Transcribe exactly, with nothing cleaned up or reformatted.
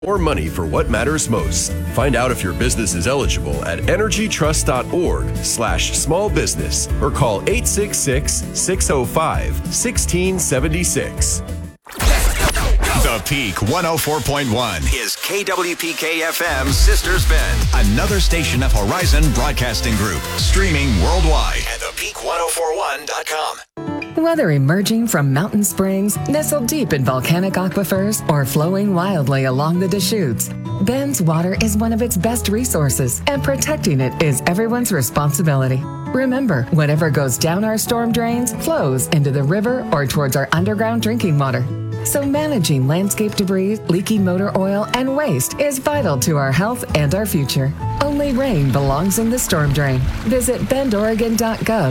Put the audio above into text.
More money for what matters most. Find out if your business is eligible at energytrust.org slash small business or call eight six six, six oh five, one six seven six. The Peak one oh four point one is K W P K F M's Sisters Bend, another station of Horizon Broadcasting Group, streaming worldwide at the peak ten forty-one dot com. Whether emerging from mountain springs, nestled deep in volcanic aquifers, or flowing wildly along the Deschutes, Bend's water is one of its best resources, and protecting it is everyone's responsibility. Remember, whatever goes down our storm drains flows into the river or towards our underground drinking water. So managing landscape debris, leaky motor oil, and waste is vital to our health and our future. Only rain belongs in the storm drain. Visit bend oregon dot gov